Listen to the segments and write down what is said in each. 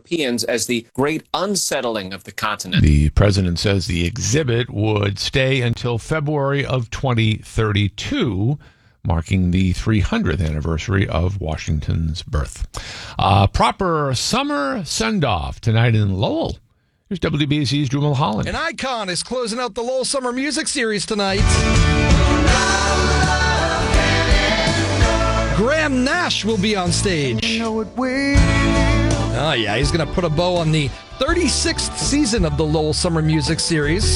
Europeans as the great unsettling of the continent. The president says the exhibit would stay until February of 2032, marking the 300th anniversary of Washington's birth. Proper summer send-off tonight in Lowell. Here's WBZ's Drew Mulholland. An icon is closing out the Lowell Summer Music Series tonight. Graham Nash will be on stage. Oh, yeah, he's going to put a bow on the 36th season of the Lowell Summer Music Series.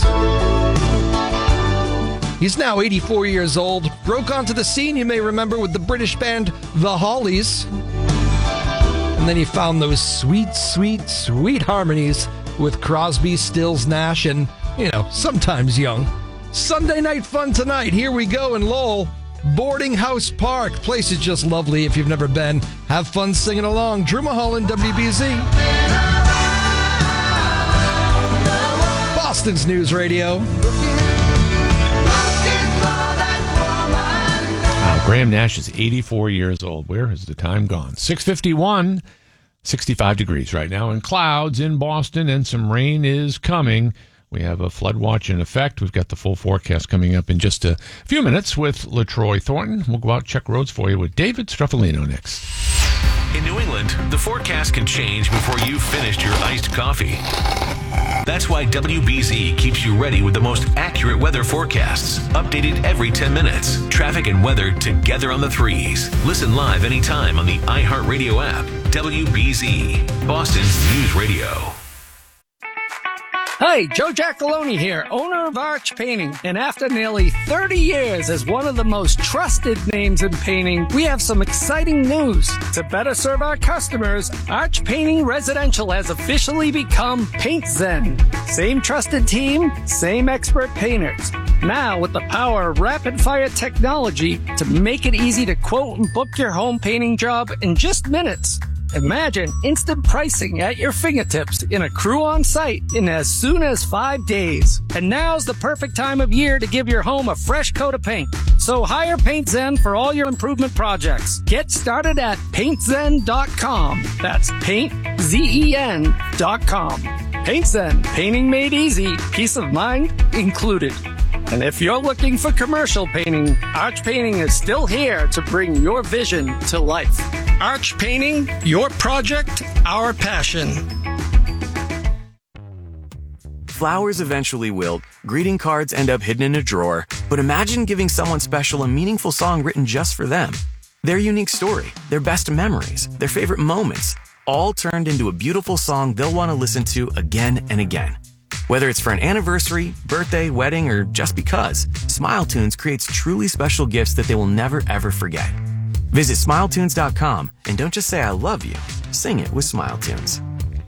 He's now 84 years old. Broke onto the scene, you may remember, with the British band The Hollies. And then he found those sweet, sweet, sweet harmonies with Crosby, Stills, Nash, and, sometimes Young. Sunday night fun tonight. Here we go in Lowell. Boarding House Park. Place is just lovely if you've never been. Have fun singing along. Drew Mulholland, WBZ. Boston's News Radio. Graham Nash is 84 years old. Where has the time gone? 6:51, 65 degrees right now, and clouds in Boston, and some rain is coming. We have a flood watch in effect. We've got the full forecast coming up in just a few minutes with LaTroy Thornton. We'll go out and check roads for you with David Struffolino next. In New England, the forecast can change before you've finished your iced coffee. That's why WBZ keeps you ready with the most accurate weather forecasts, updated every 10 minutes. Traffic and weather together on the threes. Listen live anytime on the iHeartRadio app. WBZ, Boston's News Radio. Hi, Joe Giacalone here, owner of Arch Painting. And after nearly 30 years as one of the most trusted names in painting, we have some exciting news. To better serve our customers, Arch Painting Residential has officially become Paint Zen. Same trusted team, same expert painters. Now, with the power of rapid-fire technology to make it easy to quote and book your home painting job in just minutes. Imagine instant pricing at your fingertips in a crew on site in as soon as 5 days. And now's the perfect time of year to give your home a fresh coat of paint. So hire Paint Zen for all your improvement projects. Get started at paintzen.com. That's paintzen.com. Paint Zen, painting made easy, peace of mind included. And if you're looking for commercial painting, Arch Painting is still here to bring your vision to life. Arch Painting, your project, our passion. Flowers eventually wilt, greeting cards end up hidden in a drawer, but imagine giving someone special a meaningful song written just for them. Their unique story, their best memories, their favorite moments, all turned into a beautiful song they'll want to listen to again and again. Whether it's for an anniversary, birthday, wedding, or just because, SmileTunes creates truly special gifts that they will never ever forget. Visit SmileTunes.com and don't just say I love you, sing it with SmileTunes.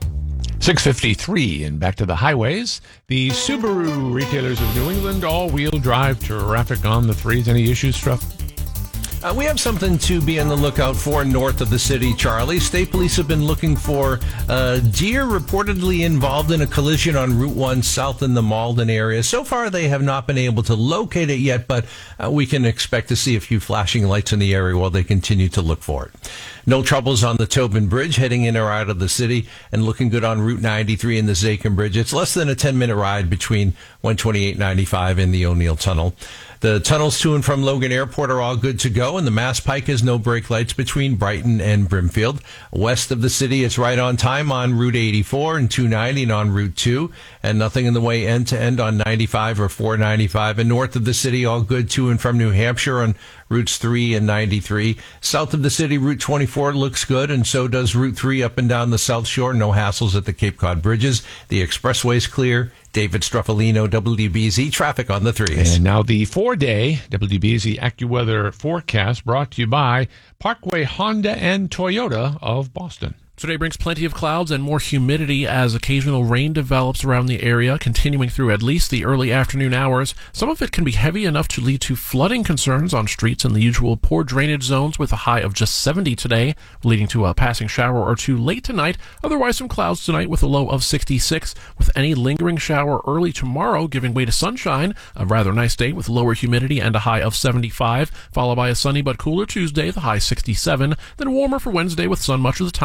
6:53 and back to the highways. The Subaru retailers of New England all-wheel drive traffic on the threes. Any issues, Struff? We have something to be on the lookout for north of the city, Charlie. State police have been looking for deer reportedly involved in a collision on Route 1 south in the Malden area. So far, they have not been able to locate it yet, but we can expect to see a few flashing lights in the area while they continue to look for it. No troubles on the Tobin Bridge heading in or out of the city, and looking good on Route 93 and the Zakin Bridge. It's less than a 10-minute ride between 128-95 and the O'Neill Tunnel. The tunnels to and from Logan Airport are all good to go, and the Mass Pike has no brake lights between Brighton and Brimfield. West of the city, it's right on time on Route 84 and 290 and on Route 2, and nothing in the way end-to-end on 95 or 495. And north of the city, all good to and from New Hampshire on Routes 3 and 93. South of the city, Route 24 looks good, and so does Route 3 up and down the South Shore. No hassles at the Cape Cod bridges. The expressway's clear. David Struffolino, WBZ, traffic on the threes. And now the 4-day WBZ AccuWeather forecast brought to you by Parkway Honda and Toyota of Boston. Today brings plenty of clouds and more humidity as occasional rain develops around the area, continuing through at least the early afternoon hours. Some of it can be heavy enough to lead to flooding concerns on streets in the usual poor drainage zones, with a high of just 70 today, leading to a passing shower or two late tonight. Otherwise, some clouds tonight with a low of 66, with any lingering shower early tomorrow giving way to sunshine. A rather nice day with lower humidity and a high of 75, followed by a sunny but cooler Tuesday, the high 67, then warmer for Wednesday with sun much of the time, high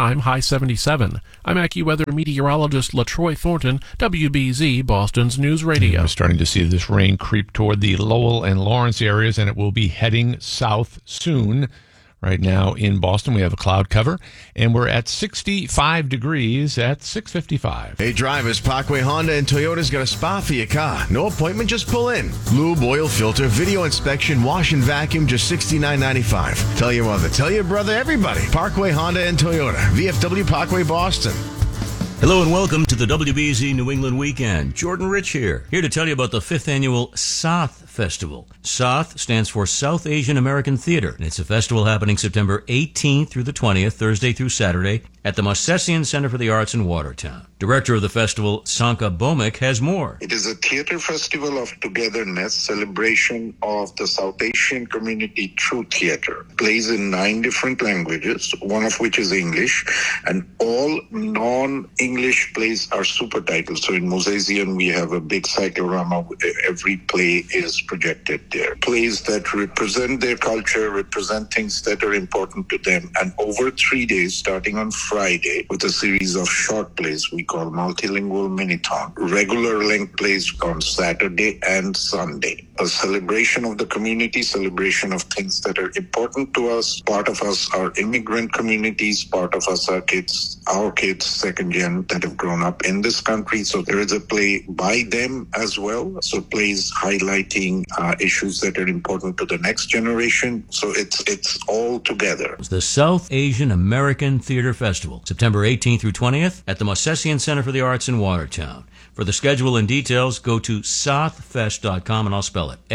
77. I'm AccuWeather meteorologist LaTroy Thornton, WBZ, Boston's News Radio. We're starting to see this rain creep toward the Lowell and Lawrence areas, and it will be heading south soon. Right now in Boston, we have a cloud cover, and we're at 65 degrees at 6:55. Hey drivers, Parkway Honda and Toyota's got a spot for your car. No appointment, just pull in. Lube, oil filter, video inspection, wash and vacuum, just $69.95. Tell your mother, tell your brother, everybody. Parkway Honda and Toyota, VFW Parkway, Boston. Hello and welcome to the WBZ New England Weekend. Jordan Rich here to tell you about the 5th annual SOTH Festival. SOTH stands for South Asian American Theater, and it's a festival happening September 18th through the 20th, Thursday through Saturday, at the Mossessian Center for the Arts in Watertown. Director of the festival, Sanka Bomik, has more. It is a theater festival of togetherness, celebration of the South Asian community through theater. Plays in 9 different languages, one of which is English, and all non-English plays are super titles. So in Mosaisian, we have a big cyclorama. Every play is projected there. Plays that represent their culture, represent things that are important to them. And over 3 days, starting on Friday, with a series of short plays we call multilingual minithon. Regular length plays on Saturday and Sunday. A celebration of the community, celebration of things that are important to us. Part of us are immigrant communities, part of us are kids, our kids, second gen, that have grown up in this country. So there is a play by them as well. So plays highlighting issues that are important to the next generation. So it's all together. It's the South Asian American Theater Festival, September 18th through 20th at the Mossessian Center for the Arts in Watertown. For the schedule and details, go to sothfest.com, and I'll spell it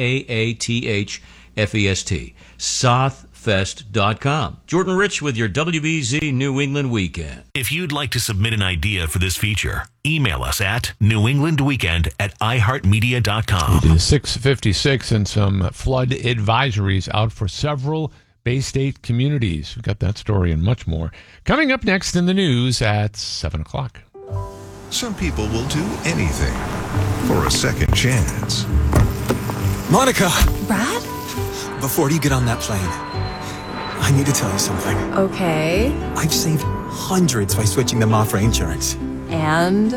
SAATHFEST. sothfest.com. Jordan Rich with your WBZ New England Weekend. If you'd like to submit an idea for this feature, email us at newenglandweekend@iheartmedia.com. It is 6:56, and some flood advisories out for several Bay State communities. We've got that story and much more coming up next in the news at 7 o'clock. Some people will do anything for a second chance. Monica! Brad? Before you get on that plane, I need to tell you something. Okay. I've saved hundreds by switching to Mafra Insurance. And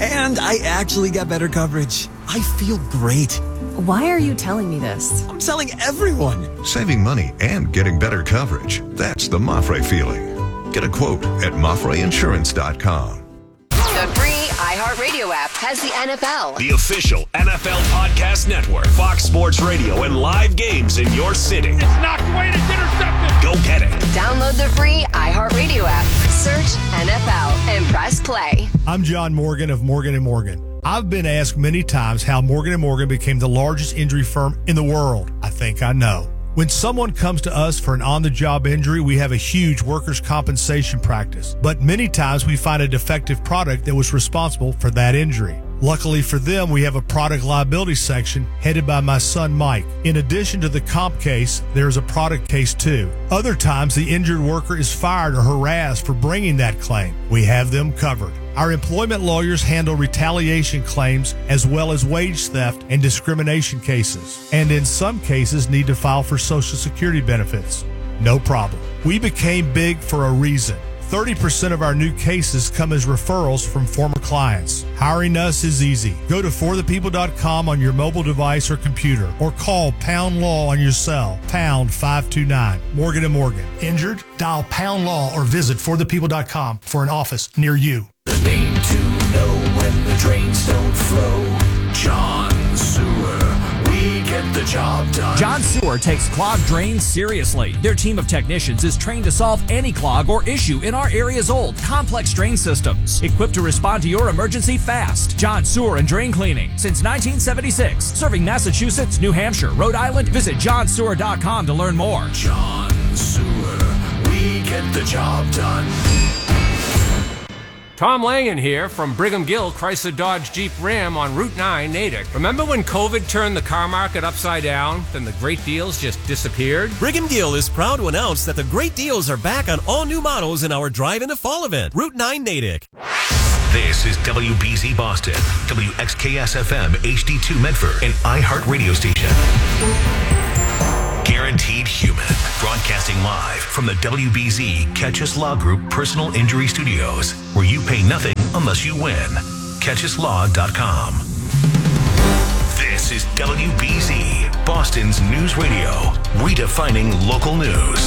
I actually got better coverage. I feel great. Why are you telling me this? I'm telling everyone. Saving money and getting better coverage. That's the Mafra feeling. Get a quote at MafraInsurance.com. The free iHeartRadio app has the NFL, the official NFL podcast network, Fox Sports Radio, and live games in your city. It's knocked away, it's intercepted. Go get it. Download the free iHeartRadio app, search NFL, and press play. I'm John Morgan of Morgan & Morgan. I've been asked many times how Morgan & Morgan became the largest injury firm in the world. I think I know. When someone comes to us for an on-the-job injury, we have a huge workers' compensation practice. But many times we find a defective product that was responsible for that injury. Luckily for them, we have a product liability section headed by my son, Mike. In addition to the comp case, there is a product case too. Other times, the injured worker is fired or harassed for bringing that claim. We have them covered. Our employment lawyers handle retaliation claims as well as wage theft and discrimination cases, and in some cases need to file for Social Security benefits. No problem. We became big for a reason. 30% of our new cases come as referrals from former clients. Hiring us is easy. Go to forthepeople.com on your mobile device or computer, or call Pound Law on your cell, pound 529. Morgan & Morgan. Injured? Dial Pound Law or visit forthepeople.com for an office near you. The name to know when the drains don't flow. John Sewer. We get the job done. John Sewer takes clogged drains seriously. Their team of technicians is trained to solve any clog or issue in our area's old, complex drain systems. Equipped to respond to your emergency fast. John Sewer and Drain Cleaning. Since 1976. Serving Massachusetts, New Hampshire, Rhode Island. Visit johnsewer.com to learn more. John Sewer. We get the job done. Tom Langen here from Brigham Gill Chrysler Dodge Jeep Ram on Route 9, Natick. Remember when COVID turned the car market upside down? Then the great deals just disappeared? Brigham Gill is proud to announce that the great deals are back on all new models in our Drive into Fall event, Route 9, Natick. This is WBZ Boston, WXKS FM HD2 Medford, and iHeart Radio Station. Guaranteed Human. Broadcasting live from the WBZ Catch Us Law Group Personal Injury Studios, where you pay nothing unless you win. CatchUsLaw.com. This is WBZ, Boston's news radio, redefining local news.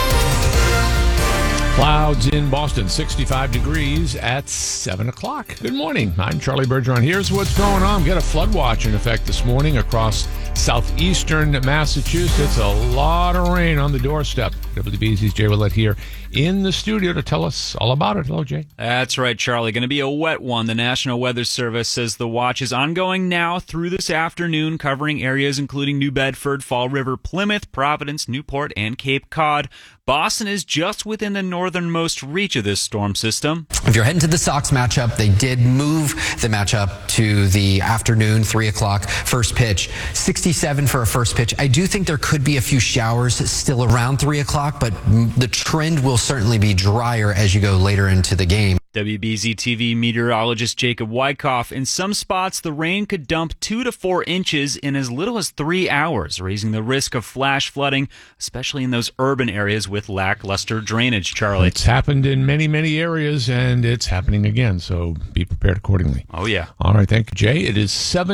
Clouds in Boston, 65 degrees at 7 o'clock. Good morning. I'm Charlie Bergeron. Here's what's going on. We got a flood watch in effect this morning across southeastern Massachusetts. A lot of rain on the doorstep. WBZ's Jay Willett here in the studio to tell us all about it. Hello, Jay. That's right, Charlie. Going to be a wet one. The National Weather Service says the watch is ongoing now through this afternoon, covering areas including New Bedford, Fall River, Plymouth, Providence, Newport, and Cape Cod. Boston is just within the northernmost reach of this storm system. If you're heading to the Sox matchup, they did move the matchup to the afternoon, 3 o'clock, first pitch. 67 for a first pitch. I do think there could be a few showers still around 3 o'clock, but the trend will certainly be drier as you go later into the game. WBZ TV meteorologist Jacob Wyckoff. In some spots, the rain could dump 2 to 4 inches in as little as 3 hours, raising the risk of flash flooding, especially in those urban areas with lackluster drainage, Charlie. It's happened in many, many areas, and it's happening again, so be prepared accordingly. Oh, yeah. All right, thank you, Jay. It is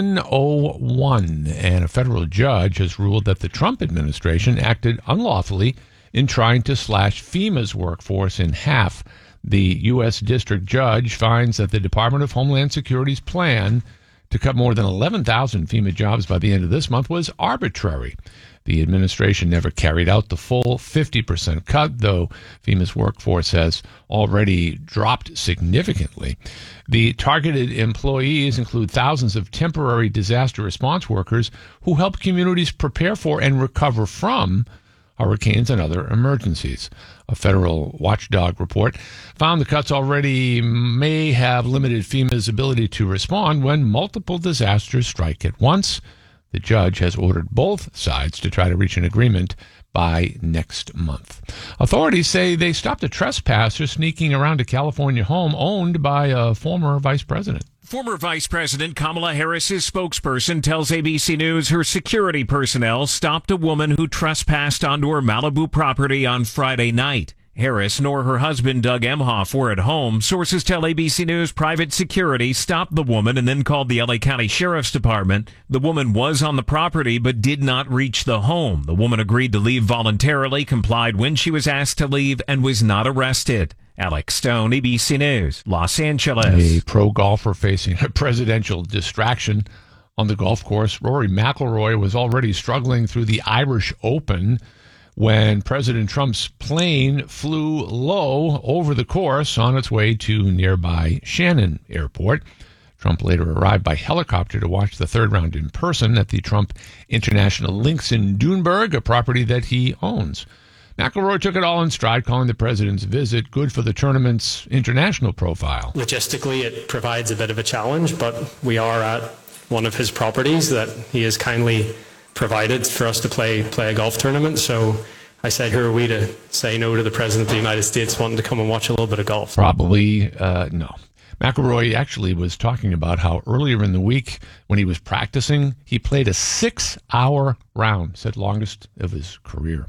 7:01, and a federal judge has ruled that the Trump administration acted unlawfully in trying to slash FEMA's workforce in half. The U.S. District Judge finds that the Department of Homeland Security's plan to cut more than 11,000 FEMA jobs by the end of this month was arbitrary. The administration never carried out the full 50% cut, though FEMA's workforce has already dropped significantly. The targeted employees include thousands of temporary disaster response workers who help communities prepare for and recover from hurricanes and other emergencies. A federal watchdog report found the cuts already may have limited FEMA's ability to respond when multiple disasters strike at once. The judge has ordered both sides to try to reach an agreement by next month. Authorities say they stopped a trespasser sneaking around a California home owned by a former vice president. Former Vice President Kamala Harris's spokesperson tells ABC News her security personnel stopped a woman who trespassed onto her Malibu property on Friday night. Harris nor her husband Doug Emhoff were at home. Sources tell ABC News private security stopped the woman and then called the LA County Sheriff's Department. The woman was on the property but did not reach the home. The woman agreed to leave voluntarily, complied when she was asked to leave, and was not arrested. Alex Stone, ABC News, Los Angeles. A pro golfer facing a presidential distraction on the golf course. Rory McIlroy was already struggling through the Irish Open when President Trump's plane flew low over the course on its way to nearby Shannon Airport. Trump later arrived by helicopter to watch the third round in person at the Trump International Links in Dunberg, a property that he owns. McIlroy took it all in stride, calling the president's visit good for the tournament's international profile. Logistically, it provides a bit of a challenge, but we are at one of his properties that he has kindly provided for us to play a golf tournament. So I said, who are we to say no to the President of the United States wanting to come and watch a little bit of golf? Probably no. McIlroy actually was talking about how earlier in the week when he was practicing, he played a 6-hour round, said longest of his career.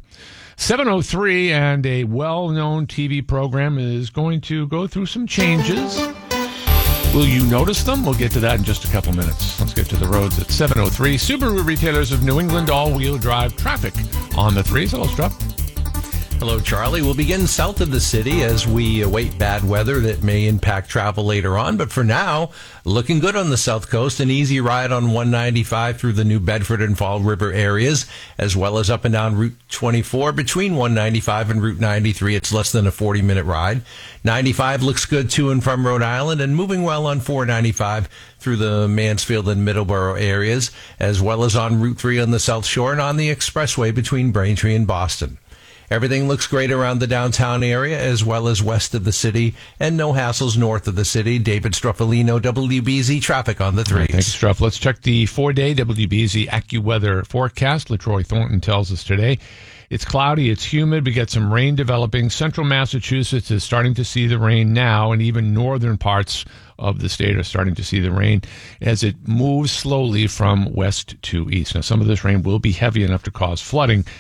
7:03, and a well-known TV program is going to go through some changes. Will you notice them? We'll get to that in just a couple minutes. Let's get to the roads at 7:03. Subaru Retailers of New England all-wheel drive traffic on the 3s. Hello, Strupp. Hello, Charlie. We'll begin south of the city as we await bad weather that may impact travel later on. But for now, looking good on the south coast. An easy ride on 195 through the New Bedford and Fall River areas, as well as up and down Route 24 between 195 and Route 93. It's less than a 40-minute ride. 95 looks good to and from Rhode Island, and moving well on 495 through the Mansfield and Middleborough areas, as well as on Route 3 on the South Shore and on the expressway between Braintree and Boston. Everything looks great around the downtown area as well as west of the city, and no hassles north of the city. David Struffolino, WBZ traffic on the 3s. Right, thanks, Struff. Let's check the 4-day WBZ AccuWeather forecast. LaTroy Thornton tells us today it's cloudy, it's humid. We get some rain developing. Central Massachusetts is starting to see the rain now, and even northern parts of the state are starting to see the rain as it moves slowly from west to east. Now, some of this rain will be heavy enough to cause flooding.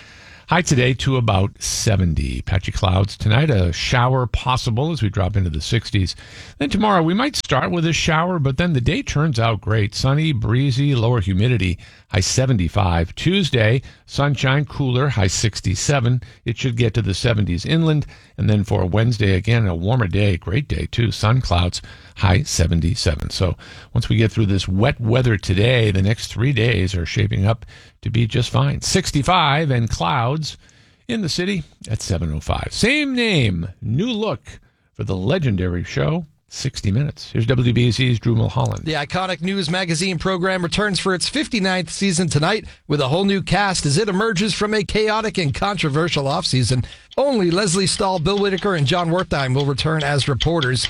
High today to about 70. Patchy clouds tonight, a shower possible as we drop into the 60s. Then tomorrow we might start with a shower, but then the day turns out great. Sunny, breezy, lower humidity, high 75. Tuesday, sunshine, cooler, high 67. It should get to the 70s inland. And then for Wednesday, again, a warmer day, great day too. Sun clouds, high 77. So once we get through this wet weather today, the next 3 days are shaping up to be just fine. 65 and clouds in the city at 7:05. Same name, new look for the legendary show, 60 Minutes. Here's WBZ's Drew Mulholland. The iconic news magazine program returns for its 59th season tonight with a whole new cast as it emerges from a chaotic and controversial offseason. Only Leslie Stahl, Bill Whitaker, and John Wertheim will return as reporters.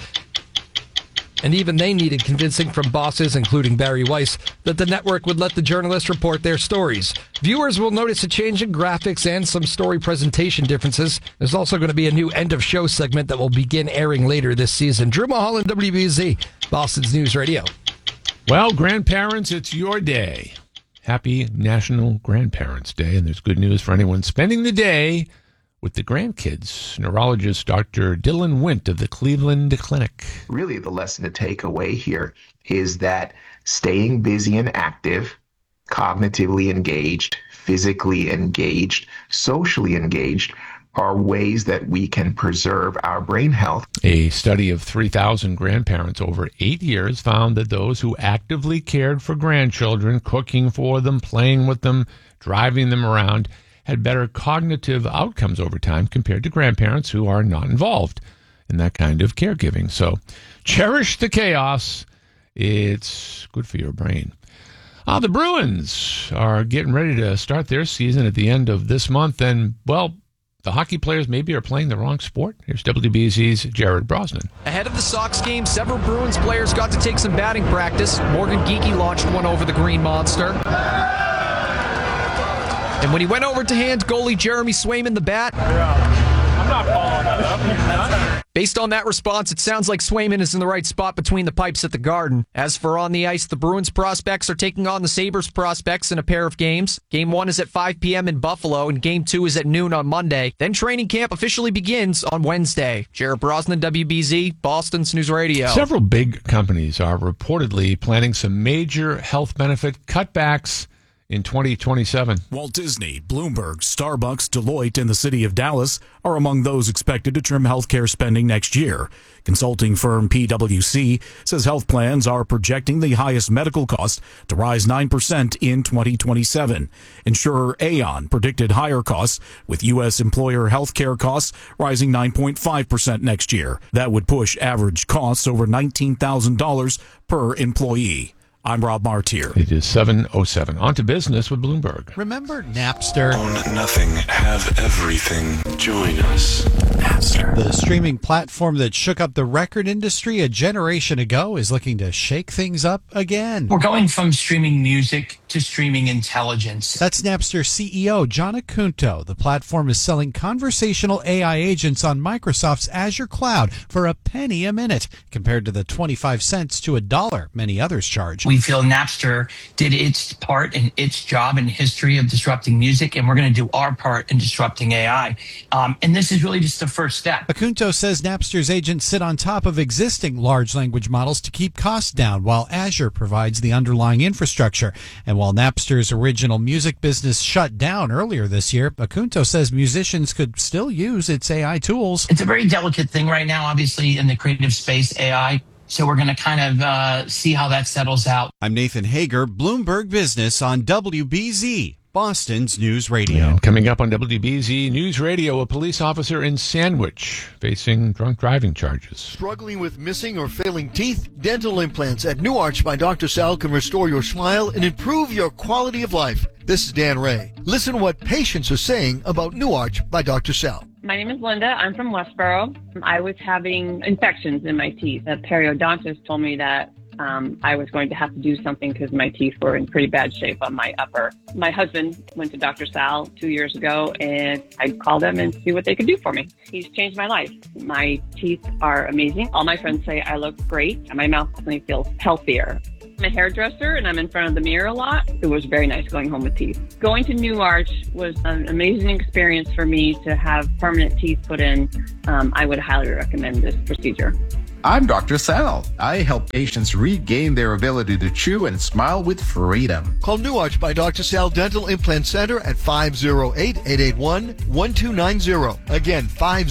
And even they needed convincing from bosses, including Barry Weiss, that the network would let the journalists report their stories. Viewers will notice a change in graphics and some story presentation differences. There's also going to be a new end-of-show segment that will begin airing later this season. Drew Mulholland, WBZ, Boston's News Radio. Well, grandparents, it's your day. Happy National Grandparents' Day, and there's good news for anyone spending the day with the grandkids. Neurologist Dr. Dylan Wint of the Cleveland Clinic. Really, the lesson to take away here is that staying busy and active, cognitively engaged, physically engaged, socially engaged are ways that we can preserve our brain health. A study of 3,000 grandparents over 8 years found that those who actively cared for grandchildren, cooking for them, playing with them, driving them around, had better cognitive outcomes over time compared to grandparents who are not involved in that kind of caregiving. So cherish the chaos. It's good for your brain. The Bruins are getting ready to start their season at the end of this month. And, well, the hockey players maybe are playing the wrong sport. Here's WBZ's Jared Brosnan. Ahead of the Sox game, several Bruins players got to take some batting practice. Morgan Geekie launched one over the Green Monster. And when he went over to hand goalie Jeremy Swayman the bat, I'm not following that up. Based on that response, it sounds like Swayman is in the right spot between the pipes at the Garden. As for on the ice, the Bruins prospects are taking on the Sabres prospects in a pair of games. Game 1 is at 5 p.m. in Buffalo, and Game 2 is at noon on Monday. Then training camp officially begins on Wednesday. Jared Brosnan, WBZ, Boston's News Radio. Several big companies are reportedly planning some major health benefit cutbacks in 2027. Walt Disney, Bloomberg, Starbucks, Deloitte, and the city of Dallas are among those expected to trim healthcare spending next year. Consulting firm PwC says health plans are projecting the highest medical cost to rise 9% in 2027. Insurer Aon predicted higher costs, with U.S. employer healthcare costs rising 9.5% next year. That would push average costs over $19,000 per employee. I'm Rob Martier. It is 7:07. On to business with Bloomberg. Remember Napster? Own nothing, have everything. Join us. Napster. The streaming platform that shook up the record industry a generation ago is looking to shake things up again. We're going from streaming music to streaming intelligence. That's Napster CEO John Acunto. The platform is selling conversational AI agents on Microsoft's Azure cloud for a penny a minute, compared to the 25 cents to $1 many others charge. We feel Napster did its part and its job in history of disrupting music, and we're going to do our part in disrupting AI. And this is really just the first step. Acunto says Napster's agents sit on top of existing large language models to keep costs down, while Azure provides the underlying infrastructure. And while Napster's original music business shut down earlier this year, Acunto says musicians could still use its AI tools. It's a very delicate thing right now, obviously, in the creative space, AI. So we're going to kind of see how that settles out. I'm Nathan Hager, Bloomberg Business on WBZ, Boston's News Radio. And coming up on WBZ News Radio, a police officer in Sandwich facing drunk driving charges. Struggling with missing or failing teeth? Dental implants at New Arch by Dr. Sal can restore your smile and improve your quality of life. This is Dan Ray. Listen to what patients are saying about New Arch by Dr. Sal. My name is Linda. I'm from Westboro. I was having infections in my teeth. The periodontist told me that I was going to have to do something because my teeth were in pretty bad shape on my upper. My husband went to Dr. Sal 2 years ago, and I called him and see what they could do for me. He's changed my life. My teeth are amazing. All my friends say I look great, and my mouth definitely feels healthier. I'm a hairdresser and I'm in front of the mirror a lot. It was very nice going home with teeth. Going to New Arch was an amazing experience for me to have permanent teeth put in. I would highly recommend this procedure. I'm Dr. Sal. I help patients regain their ability to chew and smile with freedom. Call New Arch by Dr. Sal Dental Implant Center at 508-881-1290. Again,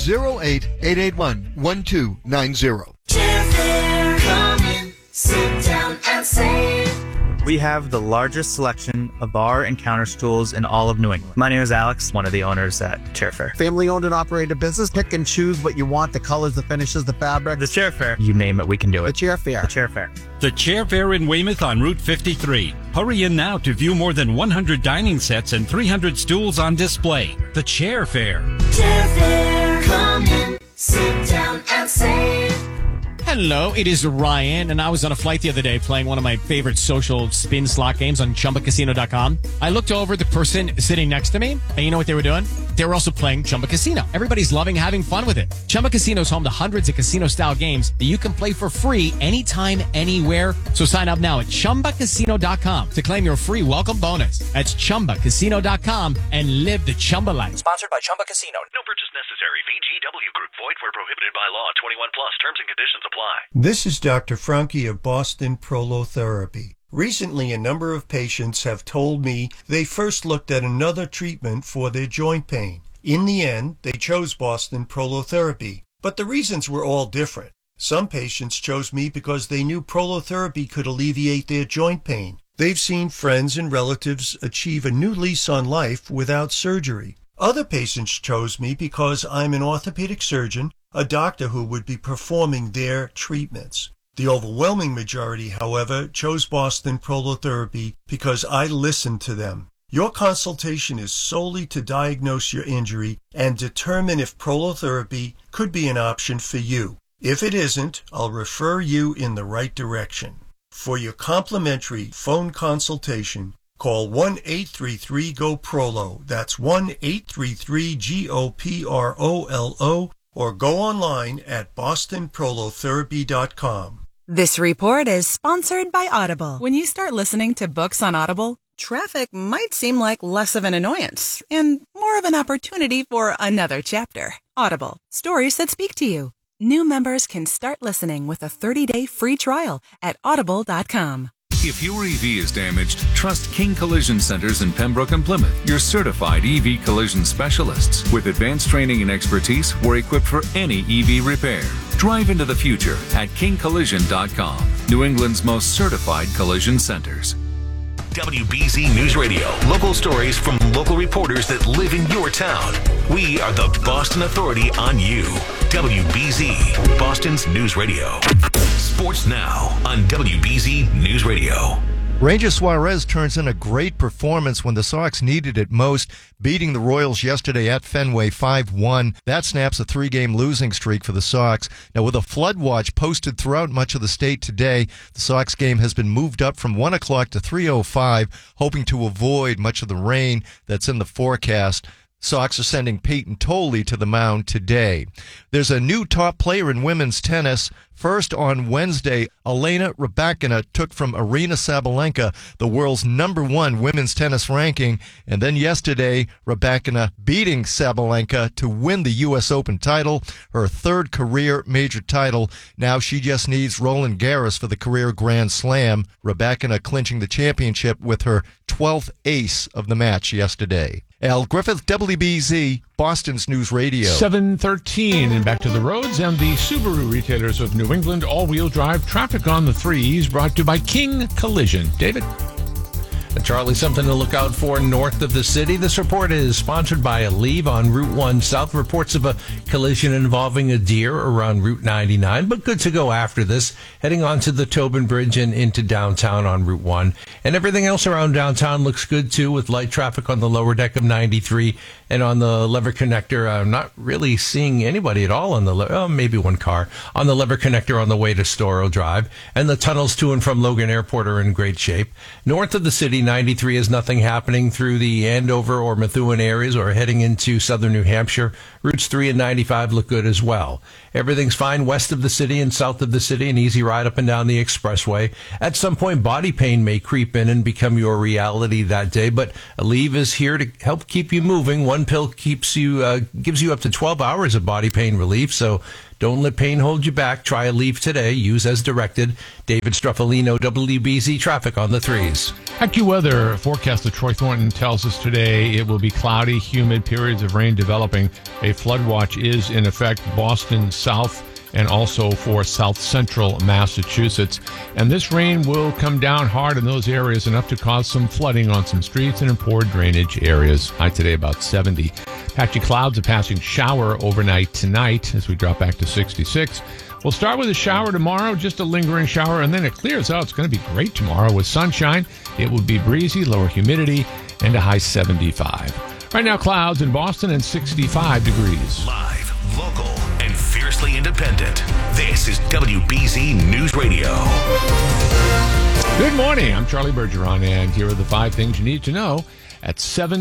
508-881-1290. Come in, sit down and save. We have the largest selection of bar and counter stools in all of New England. My name is Alex, one of the owners at Chair Fair. Family owned and operated business. Pick and choose what you want, the colors, the finishes, the fabric. The Chair Fair. You name it, we can do it. The Chair Fair. The Chair Fair. The Chair Fair in Weymouth on Route 53. Hurry in now to view more than 100 dining sets and 300 stools on display. The Chair Fair. Chair Fair. Come in, sit down and save. Hello, it is Ryan, and I was on a flight the other day playing one of my favorite social spin slot games on ChumbaCasino.com. I looked over at the person sitting next to me, and you know what they were doing? They were also playing Chumba Casino. Everybody's loving having fun with it. Chumba Casino is home to hundreds of casino-style games that you can play for free anytime, anywhere. So sign up now at ChumbaCasino.com to claim your free welcome bonus. That's ChumbaCasino.com and live the Chumba life. Sponsored by Chumba Casino. No purchase necessary. VGW Group. Void where prohibited by law. 21 plus. Terms and conditions apply. This is Dr. Franke of Boston Prolotherapy. Recently, a number of patients have told me they first looked at another treatment for their joint pain. In the end, they chose Boston Prolotherapy, but the reasons were all different. Some patients chose me because they knew prolotherapy could alleviate their joint pain. They've seen friends and relatives achieve a new lease on life without surgery. Other patients chose me because I'm an orthopedic surgeon, a doctor who would be performing their treatments. The overwhelming majority, however, chose Boston Prolotherapy because I listened to them. Your consultation is solely to diagnose your injury and determine if prolotherapy could be an option for you. If it isn't, I'll refer you in the right direction. For your complimentary phone consultation, call 1-833-GO-PROLO. That's 1-833-GOPROLO, or go online at bostonprolotherapy.com. This report is sponsored by Audible. When you start listening to books on Audible, traffic might seem like less of an annoyance and more of an opportunity for another chapter. Audible, stories that speak to you. New members can start listening with a 30-day free trial at audible.com. If your EV is damaged, trust King Collision Centers in Pembroke and Plymouth, your certified EV collision specialists. With advanced training and expertise, we're equipped for any EV repair. Drive into the future at kingcollision.com, New England's most certified collision centers. WBZ News Radio. Local stories from local reporters that live in your town. We are the Boston Authority on you. WBZ, Boston's News Radio. Sports now on WBZ News Radio. Ranger Suarez turns in a great performance when the Sox needed it most, beating the Royals yesterday at Fenway 5-1. That snaps a 3-game losing streak for the Sox. Now, with a flood watch posted throughout much of the state today, the Sox game has been moved up from 1 o'clock to 3:05, hoping to avoid much of the rain that's in the forecast. Sox are sending Peyton Tolley to the mound today. There's a new top player in women's tennis. First on Wednesday, Elena Rybakina took from Aryna Sabalenka the world's #1 women's tennis ranking. And then yesterday, Rybakina beating Sabalenka to win the U.S. Open title, her third career major title. Now she just needs Roland Garros for the career Grand Slam. Rybakina clinching the championship with her 12th ace of the match yesterday. Al Griffith, WBZ, Boston's News Radio. 7:13 and back to the roads and the Subaru retailers of New England. All-wheel drive traffic on the 3s brought to you by King Collision. David? And Charlie, something to look out for north of the city. This report is sponsored by Aleve on Route 1 South. Reports of a collision involving a deer around Route 99, but good to go after this. Heading on to the Tobin Bridge and into downtown on Route 1. And everything else around downtown looks good, too, with light traffic on the lower deck of 93 and on the Lever Connector. I'm not really seeing anybody at all on the, maybe one car, on the Lever Connector on the way to Storrow Drive. And the tunnels to and from Logan Airport are in great shape. North of the city, 30, 93 is nothing happening through the Andover or Methuen areas or heading into southern New Hampshire. Routes 3 and 95 look good as well. Everything's fine west of the city and south of the city, an easy ride up and down the expressway. At some point, body pain may creep in and become your reality that day, but Aleve is here to help keep you moving. One pill gives you up to 12 hours of body pain relief, so don't let pain hold you back. Try Aleve today. Use as directed. David Struffolino, WBZ Traffic on the 3s. AccuWeather forecaster Troy Thornton tells us today it will be cloudy, humid, periods of rain developing. A flood watch is in effect Boston south and also for south central Massachusetts. And this rain will come down hard in those areas, enough to cause some flooding on some streets and in poor drainage areas. High today about 70. Patchy clouds, a passing shower overnight tonight as we drop back to 66. We'll start with a shower tomorrow, just a lingering shower, and then it clears out. It's going to be great tomorrow with sunshine. It will be breezy, lower humidity, and a high 75. Right now, clouds in Boston and 65 degrees. Live, local, and fiercely independent. This is WBZ News Radio. Good morning. I'm Charlie Bergeron, and here are the 5 things you need to know. At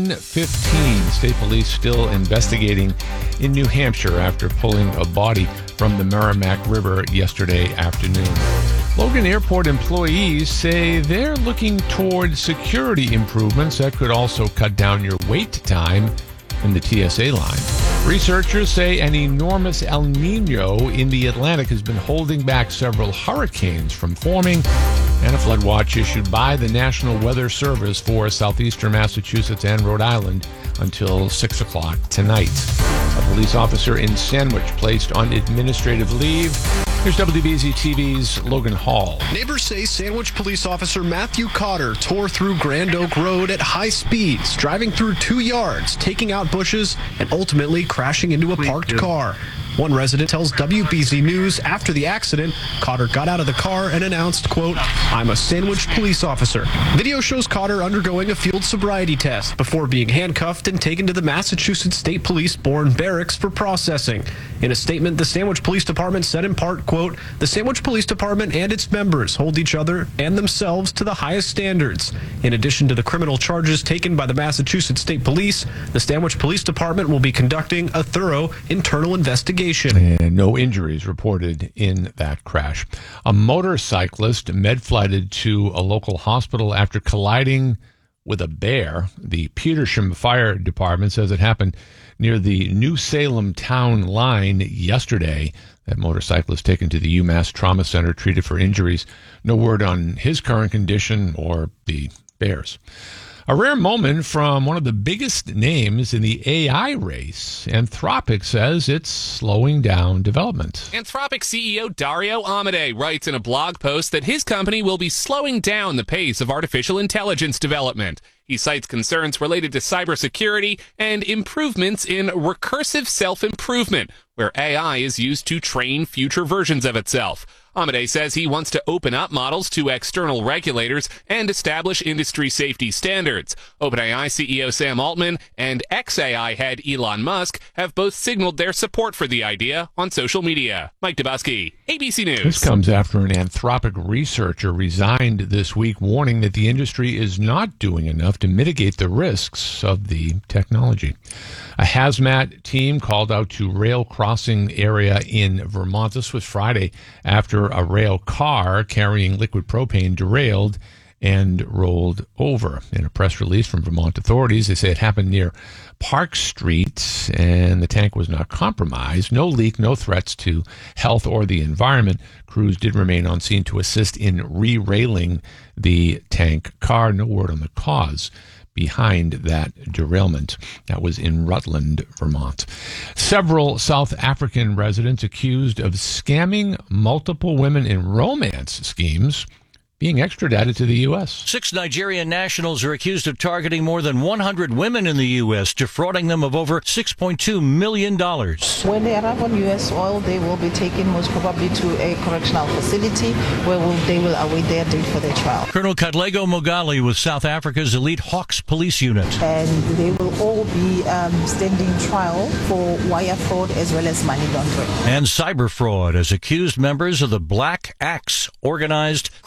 7:15, state police still investigating in New Hampshire after pulling a body from the Merrimack River yesterday afternoon. Logan Airport employees say they're looking toward security improvements that could also cut down your wait time in the TSA line. Researchers say an enormous El Nino in the Atlantic has been holding back several hurricanes from forming, and a flood watch issued by the National Weather Service for southeastern Massachusetts and Rhode Island until 6 o'clock tonight. A police officer in Sandwich placed on administrative leave. Here's WBZ TV's Logan Hall. Neighbors say Sandwich police officer Matthew Cotter tore through Grand Oak Road at high speeds, driving through 2 yards, taking out bushes, and ultimately crashing into a parked car. One resident tells WBZ News after the accident, Cotter got out of the car and announced, quote, "I'm a Sandwich police officer." Video shows Cotter undergoing a field sobriety test before being handcuffed and taken to the Massachusetts State Police Bourne Barracks for processing. In a statement, the Sandwich Police Department said in part, quote, "The Sandwich Police Department and its members hold each other and themselves to the highest standards. In addition to the criminal charges taken by the Massachusetts State Police, the Sandwich Police Department will be conducting a thorough internal investigation." And no injuries reported in that crash. A motorcyclist med-flighted to a local hospital after colliding with a bear. The Petersham Fire Department says it happened near the New Salem town line yesterday. That motorcyclist taken to the UMass Trauma Center, treated for injuries. No word on his current condition or the bear's. A rare moment from one of the biggest names in the AI race. Anthropic says it's slowing down development. Anthropic CEO Dario Amodei writes in a blog post that his company will be slowing down the pace of artificial intelligence development. He cites concerns related to cybersecurity and improvements in recursive self-improvement, where AI is used to train future versions of itself. Amodei says he wants to open up models to external regulators and establish industry safety standards. OpenAI CEO Sam Altman and xAI head Elon Musk have both signaled their support for the idea on social media. Mike Dubusky, ABC News. This comes after an Anthropic researcher resigned this week, warning that the industry is not doing enough to mitigate the risks of the technology. A hazmat team called out to rail crossing area in Vermont. This was Friday after a rail car carrying liquid propane derailed and rolled over. In a press release from Vermont authorities, they say it happened near Park Street and the tank was not compromised. No leak, no threats to health or the environment. Crews did remain on scene to assist in re-railing the tank car. No word on the cause behind that derailment. That was in Rutland, Vermont. Several South African residents accused of scamming multiple women in romance schemes being extradited to the U.S. 6 Nigerian nationals are accused of targeting more than 100 women in the U.S., defrauding them of over $6.2 million. When they arrive on U.S. soil, they will be taken most probably to a correctional facility where they will await their date for their trial. Colonel Katlego Mogali with South Africa's elite Hawks police unit. And they will all be standing trial for wire fraud as well as money laundering. And cyber fraud as accused members of the Black Axe organized crime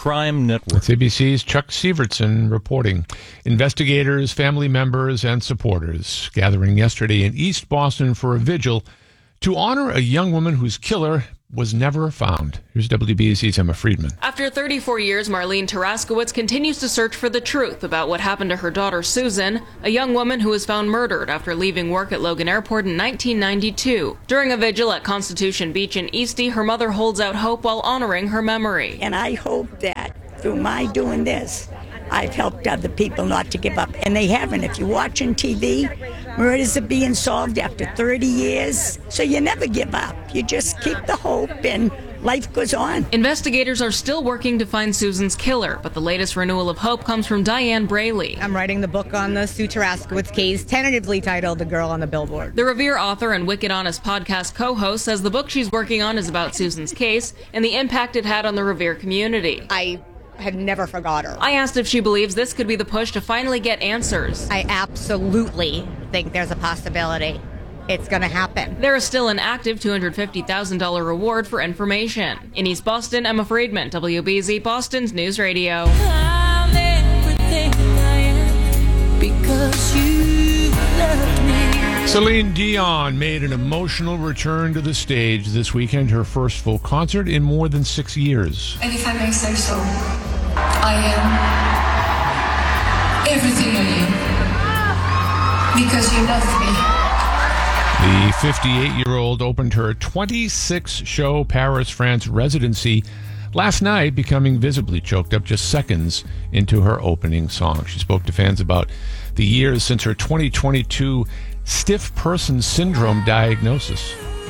News Network. That's ABC's Chuck Sievertson reporting. Investigators, family members, and supporters gathering yesterday in East Boston for a vigil to honor a young woman whose killer was never found. Here's WBZ's Emma Friedman. After 34 years, Marlene Taraskowitz continues to search for the truth about what happened to her daughter Susan, a young woman who was found murdered after leaving work at Logan Airport in 1992. During a vigil at Constitution Beach in Eastie, her mother holds out hope while honoring her memory. And I hope that through my doing this, I've helped other people not to give up. And they haven't. If you're watching TV, murders are being solved after 30 years. So you never give up. You just keep the hope and life goes on. Investigators are still working to find Susan's killer, but the latest renewal of hope comes from Diane Braley. I'm writing the book on the Sue Taraskowitz case, tentatively titled The Girl on the Billboard. The Revere author and Wicked Honest podcast co-host says the book she's working on is about Susan's case and the impact it had on the Revere community. I had never forgot her. I asked if she believes this could be the push to finally get answers. I absolutely think there's a possibility it's going to happen. There is still an active $250,000 reward for information. In East Boston, Emma Friedman, WBZ Boston's News Radio. I'm everything I am because you love me. Celine Dion made an emotional return to the stage this weekend, her first full concert in more than 6 years. And if I may say so, I am everything I am because you love me. The 58-year-old opened her 26-show Paris, France residency last night, becoming visibly choked up just seconds into her opening song. She spoke to fans about the years since her 2022 stiff person syndrome diagnosis.